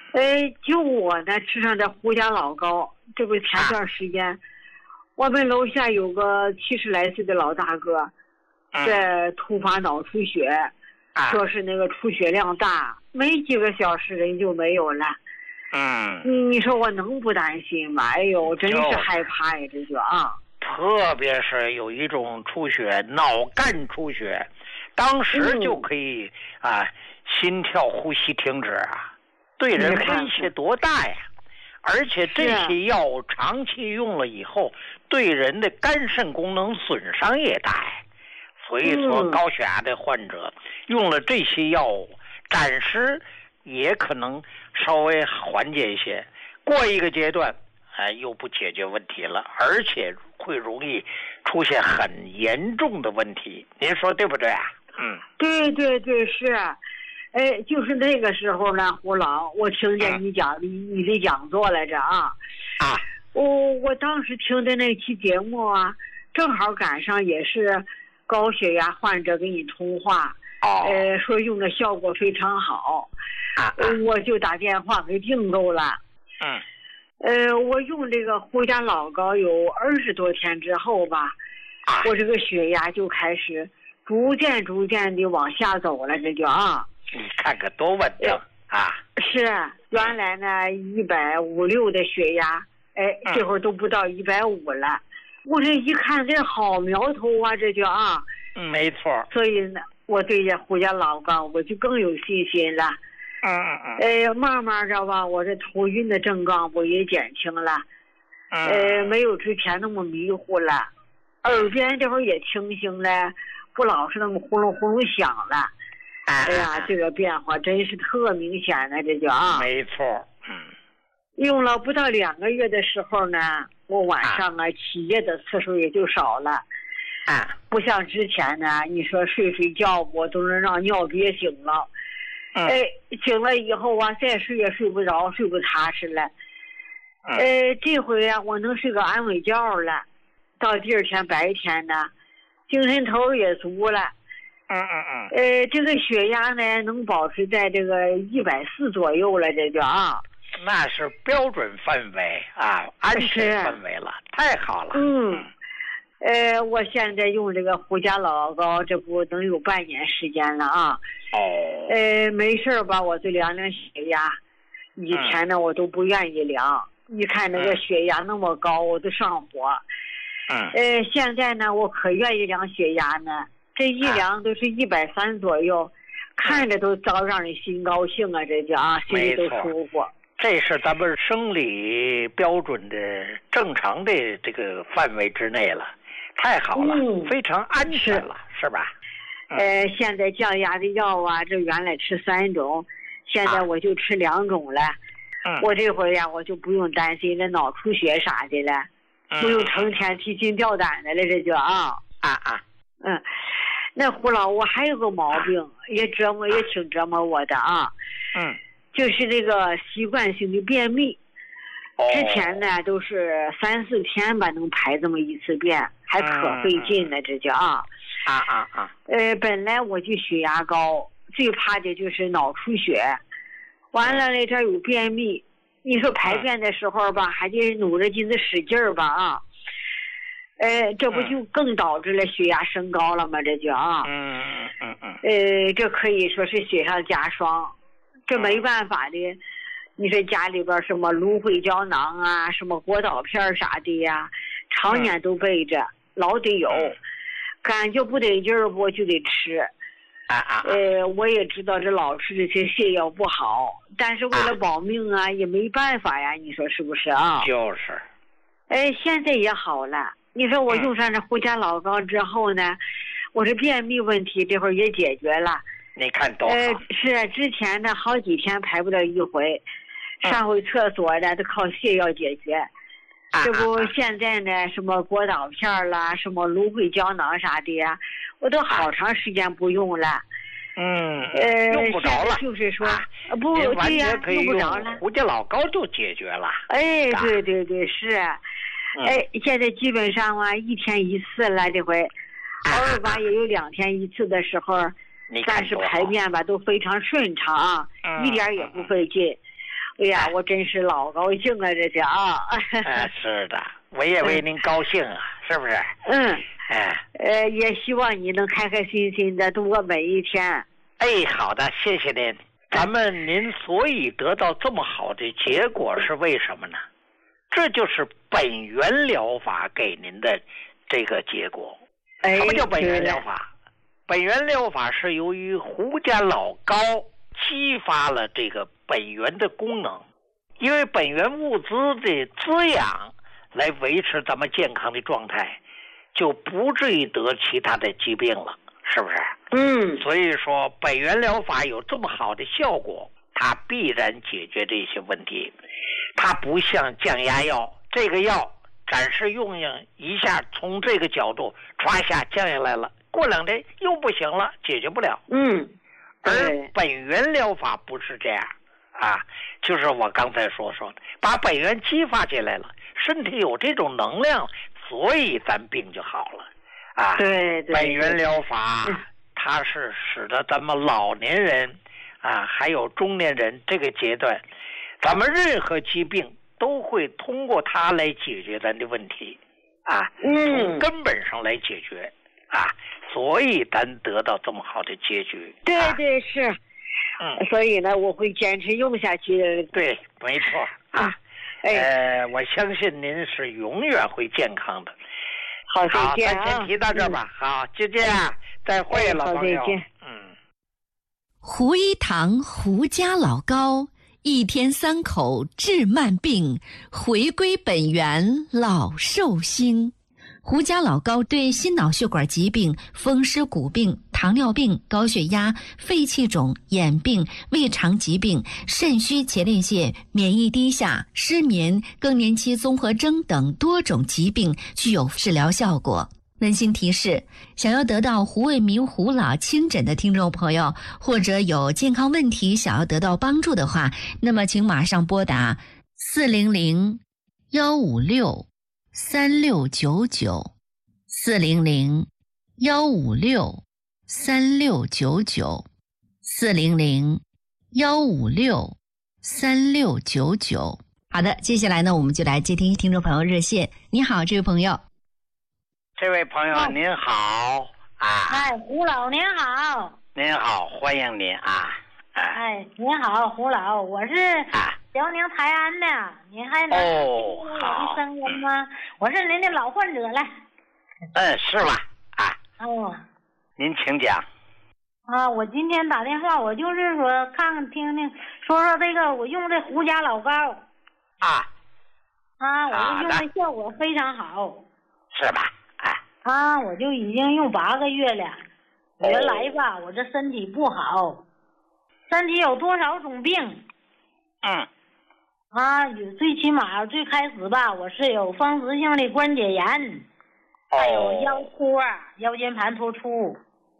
就我呢吃上这胡家老膏，这不前段时间，我们楼下有个70来岁的老大哥，在突发脑出血，说是那个出血量大，没几个小时人就没有了。你说我能不担心吗？哎呦，真是害怕呀，这就啊。 特别是有一种出血，脑干出血，当时就可以心跳呼吸停止啊，对人威胁多大呀！而且这些药长期用了以后，对人的肝肾功能损伤也大呀。所以说高血压的患者用了这些药物，暂时也可能稍微缓解一些，过一个阶段又不解决问题了，而且会容易出现很严重的问题，您说对不对啊？ 对对对，是。就是那个时候呢，胡老，我听见你讲你的讲座来着啊。我当时听的那期节目啊，正好赶上也是高血压患者跟你通话，说用的效果非常好，我就打电话给订购了。我用这个胡家老膏有20多天之后吧，我这个血压就开始逐渐的往下走了，这就你看看多稳定是原来呢150、6的血压，这会儿都不到150了。我这一看这好苗头啊，这就没错。 所以呢，我对这胡家老膏我就更有信心了。慢慢的吧，我这头晕的症状我也减轻了，没有之前那么迷糊了，耳边这会儿也清醒了，不老是那么呼隆呼隆响了。哎呀，这个变化真是特明显的，这就没错。 用了不到2个月的时候呢，我晚上起夜的次数也就少了。不像之前呢，你说睡觉我都能让尿憋醒了。醒了以后再睡也睡不着，睡不踏实了。这回我能睡个安稳觉了，到第二天白天呢，精神头也足了。这个血压呢能保持在这个140左右了，这就那是标准范围安全范围了，太好了。 我现在用这个胡家老膏，这不能有半年时间了没事吧，我就量量血压。以前呢我都不愿意量，一看那个血压那么高我都上火。现在呢我可愿意量血压呢，这一量都是130左右，看着都早让人心高兴啊，这就心里都舒服。 这是咱们生理标准的正常的这个范围之内了，太好了，非常安全了，是吧？ 现在降压的药这原来吃3种，现在我就吃2种了。我这回我就不用担心那脑出血啥的了，不用成天提心吊胆的了，这就那胡老，我还有个毛病，也挺折磨我的就是这个习惯性的便秘。之前呢都是3、4天吧能排这么一次便，还可费劲呢，这就本来我就血压高，最怕的就是脑出血，完了呢这有便秘，你说排便的时候吧，还得努着劲子使劲儿吧这不就更导致了血压升高了吗？这就这可以说是雪上加霜，这没办法的。你说家里边什么芦荟胶囊什么果导片啥的呀，常年都备着，老得有，感觉不得劲儿我就得吃。我也知道这老吃这些泻药不好，但是为了保命也没办法呀，你说是不是就是。 现在也好了。你说我用上这胡家老膏之后呢，我这便秘问题这会儿也解决了。 你看多好。 是之前呢好几天排不了一回，上回厕所的都靠泻药解决。这不现在呢什么果导片啦，什么芦荟胶囊啥的呀，我都好长时间不用了。 用不着了， 就是说不对呀，用不着了， 胡家老膏就解决了。 对对对，是。现在基本上1天1次了，这回偶尔吧也有2天1次的时候，但是排便吧都非常顺畅一点也不费劲。 哎呀，我真是老高兴了，这家啊！ 是的，我也为您高兴啊，是不是？ 也希望你能开开心心的度过每一天。 好的，谢谢您。您所以得到这么好的结果是为什么呢？这就是本源疗法给您的这个结果。什么叫本源疗法？本源疗法是由于胡家老膏激发了这个本源的功能，因为本源物质的滋养来维持咱们健康的状态，就不至于得其他的疾病了，是不是？所以说本源疗法有这么好的效果，它必然解决这些问题。它不像降压药，这个药暂时用一下，从这个角度唰一下降下来了，过2天又不行了，解决不了。而本源疗法不是这样啊，就是我刚才说的，把本源激发起来了，身体有这种能量，所以咱病就好了啊。对，本源疗法它是使得咱们老年人啊，还有中年人这个阶段，咱们任何疾病都会通过它来解决咱的问题啊，从根本上来解决啊，所以咱得到这么好的结局。对，是。所以呢，我会坚持用下去的。对，没错啊。我相信您是永远会健康的。好，再见啊。咱先提到这吧。好，就这样，再会了，朋友。 胡一堂胡家老膏，1天3口治慢病，回归本源老寿星。胡家老膏对心脑血管疾病、风湿骨病、糖尿病、高血压、肺气肿、眼病、胃肠疾病、肾虚前列腺、免疫低下、失眠、更年期综合征等多种疾病具有治疗效果。温馨提示：想要得到胡卫民胡老亲诊的听众朋友，或者有健康问题想要得到帮助的话，那么请马上拨打400-156-3699 400-156-3699 400-156-3699。好的，接下来呢，我们就来接听听众朋友热线。你好，这位朋友。 这位朋友您好啊！ 胡老您好。 您好，欢迎您啊！ 您好，胡老，我是辽宁泰安的，您还能听我的声音吗？我是您的老患者了。 是吧？您请讲。 我今天打电话，我就是说看看听听，说说这个我用这胡家老膏。我用的效果非常好。 是吧？ 我就已经用8个月了。原来吧，我这身体不好，身体有多少种病？有最起码最开始吧，我是有风湿性的关节炎，还有腰托、腰间盘突出。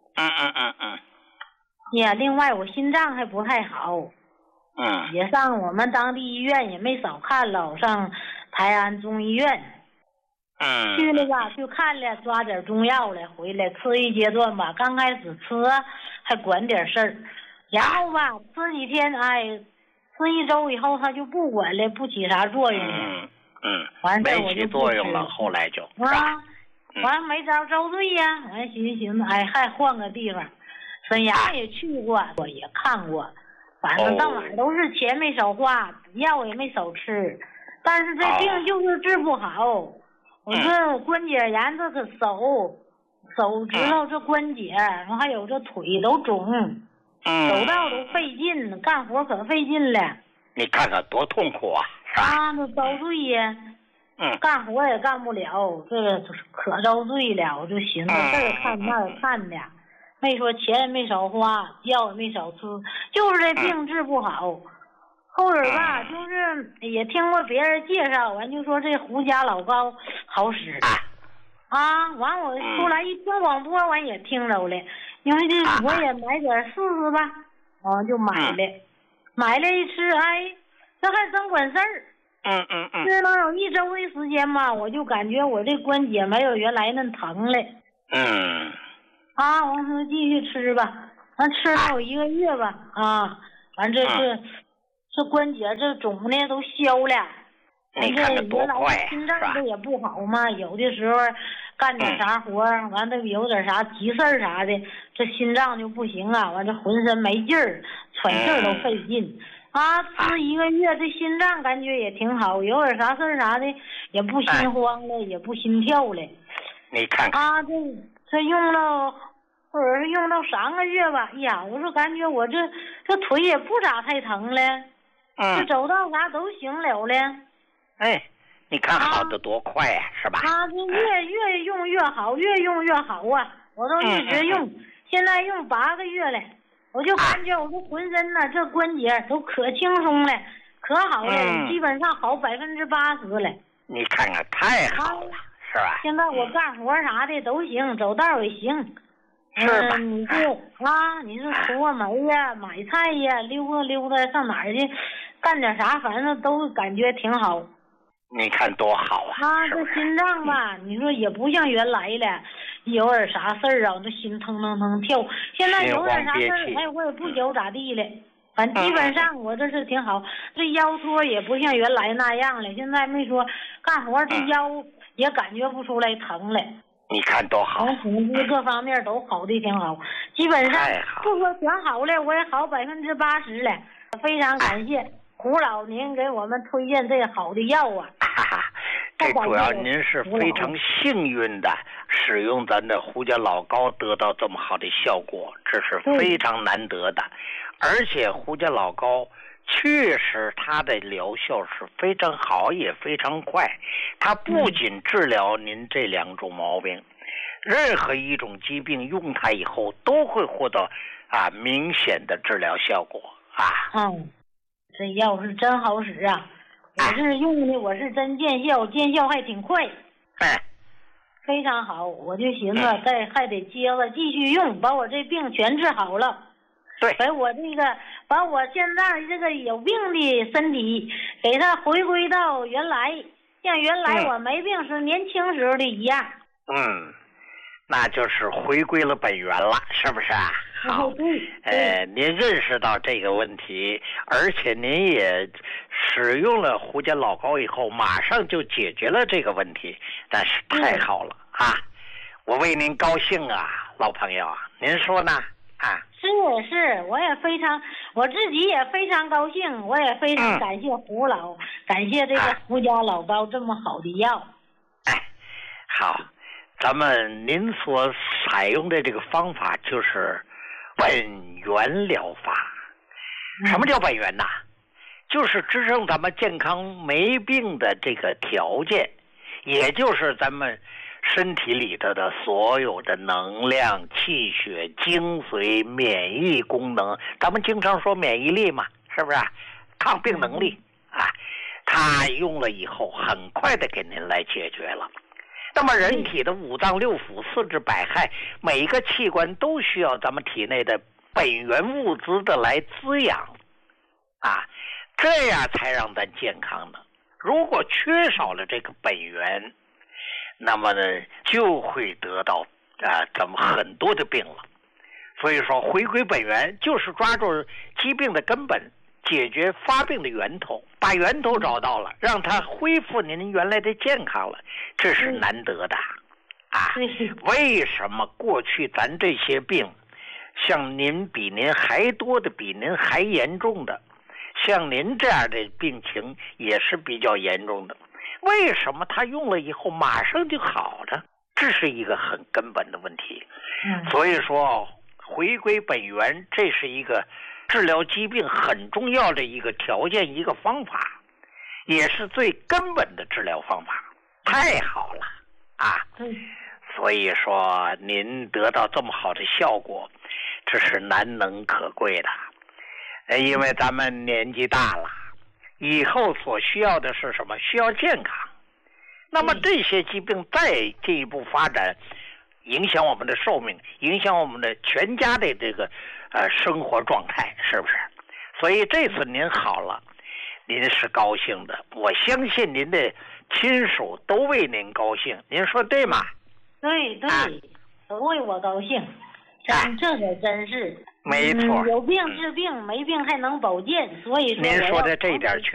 另外我心脏还不太好。也上我们当地医院也没少看了，我上泰安中医院。去了吧，去看了，抓点中药了，回来吃一阶段吧。刚开始吃还管点事儿，然后吧吃几天，吃1周以后他就不管了，不起啥作用了。完事我就不吃。没起作用了，后来就完没招遭罪呀。完寻思还换个地方，沈阳也去过，我也看过，反正到哪儿都是钱没少花，药也没少吃，但是这病就是治不好。我这关节炎，这个手指头这关节，然后还有这腿都肿，走道都费劲，干活可费劲了。 你看看多痛苦啊！ 那遭罪呀。干活也干不了，这个可遭罪了。我就寻思这儿看那儿看的，没说钱也没少花，药也没少吃，就是这病治不好。后边吧，就是也听过别人介绍，完就说这胡家老膏好使。完我出来一听广播，完也听着了，因为这我也买点试试吧，就买了，买了一吃，这还真管事儿。吃能有1周的时间吧，我就感觉我这关节没有原来那疼了。我说继续吃吧，完吃了有1个月吧，完这是这关节这肿的都消了。 你看这多快呀， 心脏这也不好嘛，有的时候干点啥活完了有点啥急事儿啥的，这心脏就不行啊，完这浑身没劲儿，喘气儿都费劲啊。吃1个月，这心脏感觉也挺好，有点啥事儿啥的也不心慌了，也不心跳了。 你看看啊，这用了，或者是用到3个月吧。哎呀，我说感觉我这腿也不咋太疼了，这走道啥都行了了。 哎，你看好的多快呀，是吧？ 这越用越好，越用越好啊！我都一直用，现在用8个月了，我就感觉我这浑身呐，这关节都可轻松了，可好了，基本上好80%了。 你看看，太好了，是吧？ 现在我干活啥的都行，走道也行。 是吧？ 你是除个煤呀、买菜呀、溜达上哪儿去，干点啥，反正都感觉挺好。 你看多好啊！ 这心脏吧，你说也不像原来了，有点啥事儿啊，这心腾腾腾跳。现在有点啥事儿，哎，我也不觉咋地了。反正基本上我这是挺好，这腰托也不像原来那样了。现在没说干活这腰也感觉不出来疼了。 你看多好！ 从统计各方面都好的挺好，基本上不说全好了，我也好80%了。非常感谢胡老您给我们推荐这好的药啊！ 这主要您是非常幸运的使用咱的胡家老膏得到这么好的效果，这是非常难得的。而且胡家老膏确实它的疗效是非常好，也非常快。它不仅治疗您这2种毛病，任何一种疾病用它以后都会获得明显的治疗效果啊。 这药是真好使啊！我是用的，我是真见效，见效还挺快。非常好，我就寻思还得接着继续用，把我这病全治好了。 对， 把我现在这个有病的身体给它回归到原来，像原来我没病时年轻时候的一样。 那就是回归了本源了，是不是啊？好，您认识到这个问题，而且您也使用了胡家老膏以后，马上就解决了这个问题，但是太好了啊！我为您高兴啊，老朋友啊，您说呢？ 是，我自己也非常高兴，我也非常感谢胡老，感谢这个胡家老膏这么好的药。 好，您所采用的这个方法就是本源疗法。什么叫本源呢？就是支撑咱们健康没病的这个条件，也就是咱们身体里头的所有的能量、气血、精髓、免疫功能，咱们经常说免疫力嘛，是不是抗病能力它用了以后很快的给您来解决了。那么人体的5脏6腑、4肢百骸，每一个器官都需要咱们体内的本源物质的来滋养这样才让咱健康的。如果缺少了这个本源，那么呢就会得到咱们很多的病了。所以说回归本源就是抓住疾病的根本，解决发病的源头，把源头找到了，让它恢复您原来的健康了，这是难得的为什么过去咱这些病像您比您还多的，比您还严重的，像您这样的病情也是比较严重的，为什么他用了以后马上就好了？这是一个很根本的问题。所以说回归本源，这是一个治疗疾病很重要的一个条件，一个方法，也是最根本的治疗方法。太好了所以说您得到这么好的效果，这是难能可贵的。因为咱们年纪大了，以后所需要的是什么？需要健康。那么这些疾病再进一步发展，影响我们的寿命，影响我们的全家的这个生活状态，是不是？所以这次您好了，您是高兴的，我相信您的亲属都为您高兴，您说对吗？ 对，都为我高兴。 这可真是。 没错。 有病治病，没病还能保健，所以说。 您说的这一点